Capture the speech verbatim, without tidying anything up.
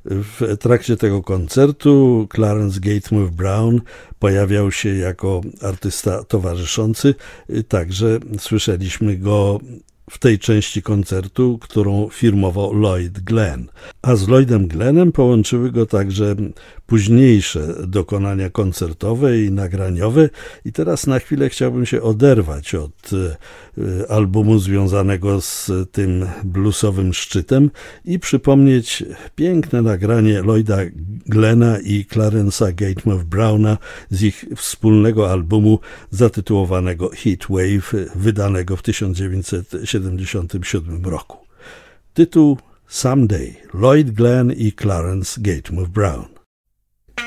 W trakcie tego koncertu Clarence Gatemouth Brown pojawiał się jako artysta towarzyszący, także słyszeliśmy go w tej części koncertu, którą firmował Lloyd Glenn. A z Lloydem Glennem połączyły go także późniejsze dokonania koncertowe i nagraniowe. I teraz na chwilę chciałbym się oderwać od albumu związanego z tym bluesowym szczytem i przypomnieć piękne nagranie Lloyda Glenna i Clarence'a Gatemouth Browna z ich wspólnego albumu zatytułowanego Heatwave, wydanego w tysiąc dziewięćset siedemdziesiątym siódmym roku. Tytuł Someday, Lloyd Glenn i Clarence Gatemouth Brown.